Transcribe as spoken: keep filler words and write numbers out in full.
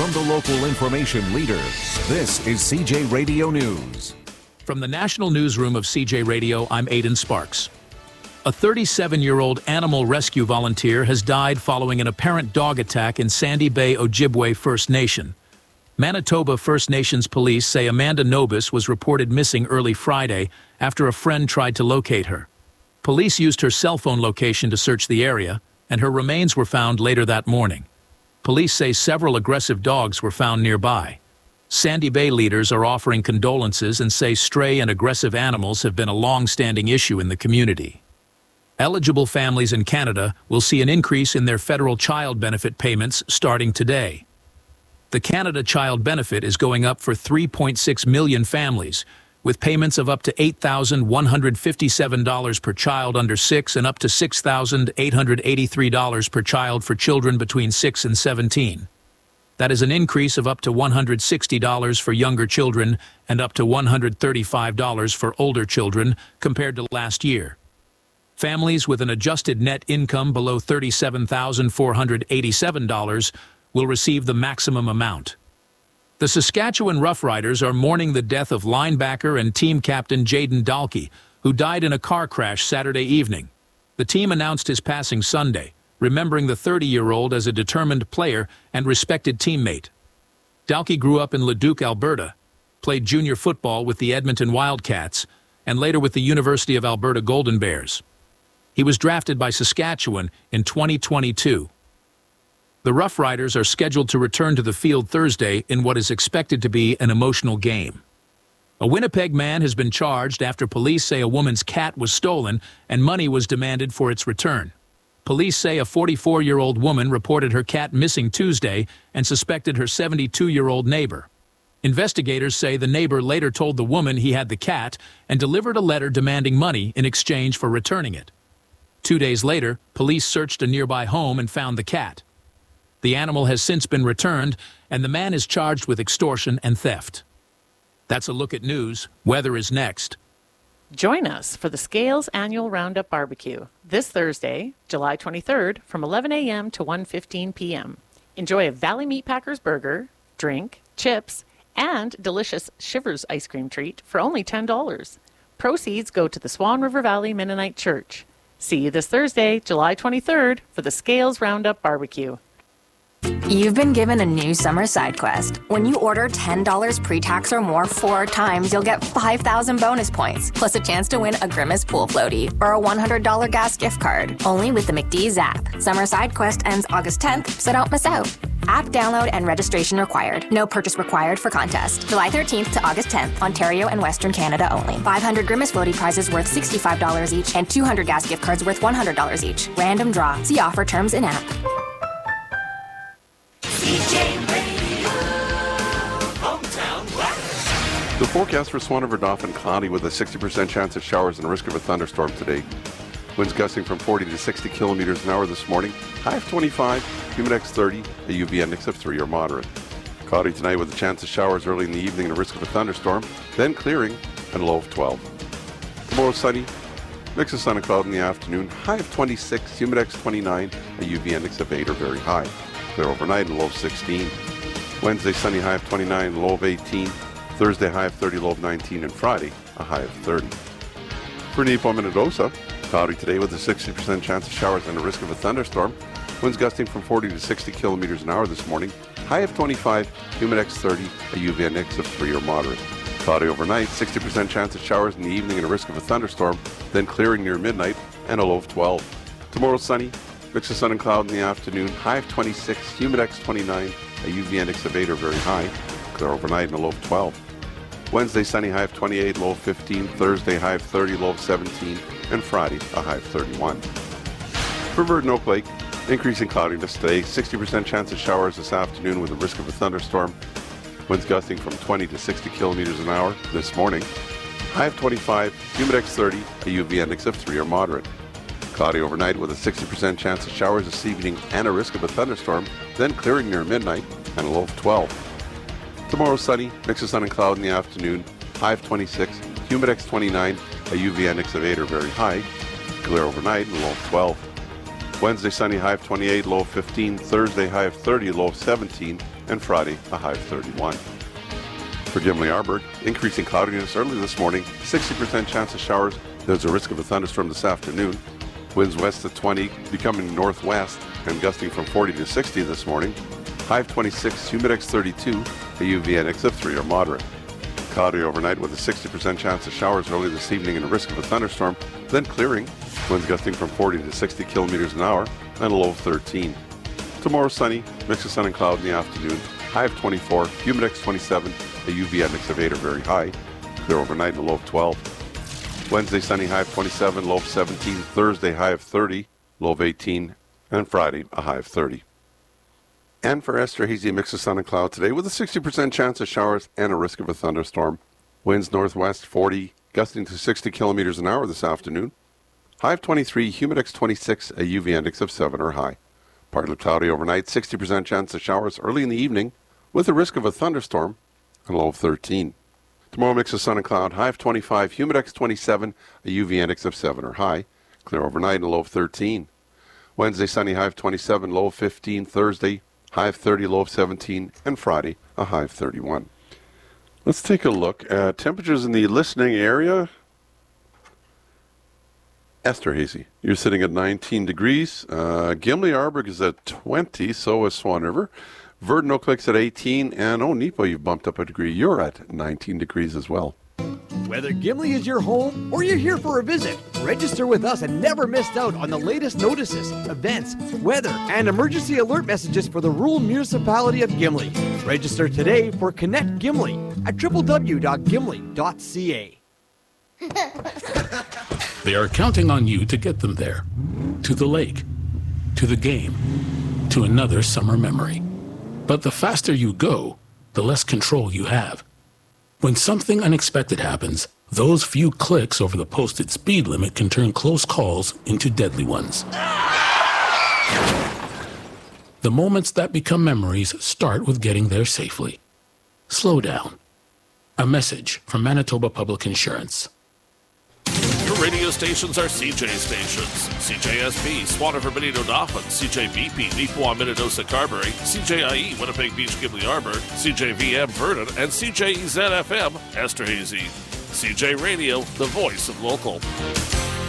From the local information leader, this is C J Radio News. From the National Newsroom of C J Radio, I'm Aidan Sparks. A thirty-seven-year-old animal rescue volunteer has died following an apparent dog attack in Sandy Bay, Ojibwe First Nation. Manitoba First Nations police say Amanda Nobis was reported missing early Friday after a friend tried to locate her. Police used her cell phone location to search the area, and her remains were found later that morning. Police say several aggressive dogs were found nearby. Sandy Bay leaders are offering condolences and say stray and aggressive animals have been a long-standing issue in the community. Eligible families in Canada will see an increase in their federal child benefit payments starting today. The Canada Child Benefit is going up for three point six million families, with payments of up to eight thousand one hundred fifty-seven dollars per child under six and up to six thousand eight hundred eighty-three dollars per child for children between six and seventeen. That is an increase of up to one hundred sixty dollars for younger children and up to one hundred thirty-five dollars for older children compared to last year. Families with an adjusted net income below thirty-seven thousand four hundred eighty-seven dollars will receive the maximum amount. The Saskatchewan Roughriders are mourning the death of linebacker and team captain Jayden Dalkey, who died in a car crash Saturday evening. The team announced his passing Sunday, remembering the thirty-year-old as a determined player and respected teammate. Dalkey grew up in Leduc, Alberta, played junior football with the Edmonton Wildcats, and later with the University of Alberta Golden Bears. He was drafted by Saskatchewan in twenty twenty-two. The Roughriders are scheduled to return to the field Thursday in what is expected to be an emotional game. A Winnipeg man has been charged after police say a woman's cat was stolen and money was demanded for its return. Police say a forty-four-year-old woman reported her cat missing Tuesday and suspected her seventy-two-year-old neighbor. Investigators say the neighbor later told the woman he had the cat and delivered a letter demanding money in exchange for returning it. Two days later, police searched a nearby home and found the cat. The animal has since been returned, and the man is charged with extortion and theft. That's a look at news. Weather is next. Join us for the Scales Annual Roundup Barbecue this Thursday, July twenty-third, from eleven a m to one fifteen p m Enjoy a Valley Meatpackers burger, drink, chips, and delicious Shivers ice cream treat for only ten dollars. Proceeds go to the Swan River Valley Mennonite Church. See you this Thursday, July twenty-third, for the Scales Roundup Barbecue. You've been given a new summer side quest. When you order ten dollars pre-tax or more four times, you'll get five thousand bonus points, plus a chance to win a Grimace pool floaty or a one hundred dollars gas gift card. Only with the McDee's app. Summer side quest ends August tenth, so don't miss out. App download and registration required. No purchase required for contest. July thirteenth to August tenth, Ontario and Western Canada only. five hundred Grimace floaty prizes worth sixty-five dollars each and two hundred gas gift cards worth one hundred dollars each. Random draw. See offer terms in app. The forecast for Swan River Dauphin cloudy with a sixty percent chance of showers and a risk of a thunderstorm today. Winds gusting from forty to sixty kilometers an hour this morning. High of twenty-five, Humidex thirty, a U V index of three or moderate. Cloudy tonight with a chance of showers early in the evening and a risk of a thunderstorm, then clearing and a low of twelve. Tomorrow sunny, mix of sun and cloud in the afternoon. High of twenty-six, Humidex twenty-nine, a U V index of eight or very high. Clear overnight and low of sixteen. Wednesday sunny, high of twenty-nine, low of eighteen. Thursday high of thirty, low of nineteen, and Friday a high of thirty. For Nipo Minnedosa, cloudy today with a sixty percent chance of showers and a risk of a thunderstorm. Winds gusting from forty to sixty kilometers an hour this morning. High of twenty-five, Humidex thirty, a U V index of three or moderate. Cloudy overnight, sixty percent chance of showers in the evening and a risk of a thunderstorm, then clearing near midnight and a low of twelve. Tomorrow sunny, mix of sun and cloud in the afternoon. High of twenty-six, Humidex twenty-nine, a U V index of eight or very high. Clear overnight and a low of twelve. Wednesday sunny, high of twenty-eight, low of fifteen. Thursday high of thirty, low of seventeen. And Friday a high of thirty-one. For Virgin Oak Lake, increasing cloudiness today. sixty percent chance of showers this afternoon with a risk of a thunderstorm. Winds gusting from twenty to sixty kilometers an hour this morning. High of twenty-five, Humidex thirty, a U V index of three or moderate. Cloudy overnight with a sixty percent chance of showers this evening and a risk of a thunderstorm, then clearing near midnight and a low of twelve. Tomorrow sunny, mix of sun and cloud in the afternoon. High of twenty-six, Humidex twenty-nine, a U V index of eight or very high. Clear overnight and a low of twelve. Wednesday, sunny, high of twenty-eight, low of fifteen. Thursday, high of thirty, low of seventeen. And Friday, a high of thirty-one. For Gimli-Arburg, increasing cloudiness early this morning, sixty percent chance of showers. There's a risk of a thunderstorm this afternoon. Winds west of twenty, becoming northwest, and gusting from forty to sixty this morning. High of twenty-six, humidex thirty-two, a U V index of three or moderate. Cloudy overnight with a sixty percent chance of showers early this evening and a risk of a thunderstorm, then clearing. Winds gusting from forty to sixty kilometers an hour, and a low of thirteen. Tomorrow sunny, mix of sun and cloud in the afternoon. High of twenty-four, humidex twenty-seven, a U V index of eight or very high. Clear overnight and a low of twelve. Wednesday sunny, high of twenty-seven, low of seventeen. Thursday high of thirty, low of eighteen. And Friday a high of thirty. And for Esterhazy, mix of sun and cloud today with a sixty percent chance of showers and a risk of a thunderstorm. Winds northwest forty, gusting to sixty kilometers an hour this afternoon. High of twenty-three, humidex twenty-six, a U V index of seven or high. Partly cloudy overnight, sixty percent chance of showers early in the evening with a risk of a thunderstorm and a low of thirteen. Tomorrow mix of sun and cloud, high of twenty-five, humidex twenty-seven, a U V index of seven or high. Clear overnight and a low of thirteen. Wednesday sunny, high of twenty-seven, low of fifteen. Thursday high of thirty, low of seventeen, and Friday, a high of thirty-one. Let's take a look at temperatures in the listening area. Esterhazy, you're sitting at nineteen degrees. Uh, Gimli-Arburg is at twenty, so is Swan River. Verdon Oak Lake's at eighteen, and oh, Nepo, you've bumped up a degree. You're at nineteen degrees as well. Whether Gimli is your home or you're here for a visit, register with us and never miss out on the latest notices, events, weather, and emergency alert messages for the rural municipality of Gimli. Register today for Connect Gimli at w w w dot gimli dot c a. They are counting on you to get them there. To the lake, to the game, to another summer memory. But the faster you go, the less control you have. When something unexpected happens, those few clicks over the posted speed limit can turn close calls into deadly ones. The moments that become memories start with getting there safely. Slow down. A message from Manitoba Public Insurance. Your radio stations are C J stations. C J S B, Swan River, Benito, Dauphin. C J B P, Neepawa, Minnedosa, Carberry. C J I E, Winnipeg Beach, Gimli-Arburg. C J V M, Verdon. And C J E Z F M, Esterhazy. C J Radio, the voice of local.